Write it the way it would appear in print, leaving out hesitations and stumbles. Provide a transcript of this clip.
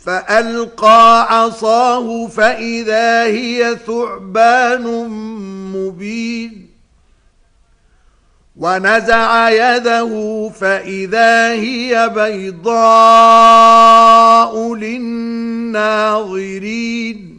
فألقى عصاه فإذا هي ثعبان مبين ونزع يده فإذا هي بيضاء للناظرين